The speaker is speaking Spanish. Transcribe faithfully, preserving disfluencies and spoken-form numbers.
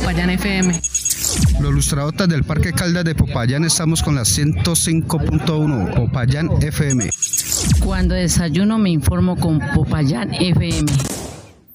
Popayán F M. Los lustradotas del Parque Caldas de Popayán estamos con la ciento cinco punto uno, Popayán F M. Cuando desayuno me informo con Popayán F M.